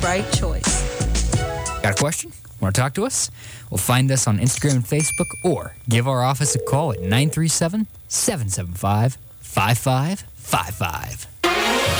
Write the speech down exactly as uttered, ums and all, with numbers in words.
right choice. Got a question? Want to talk to us? Well, find us on Instagram and Facebook or give our office a call at nine three seven, seven seven five, five five five five.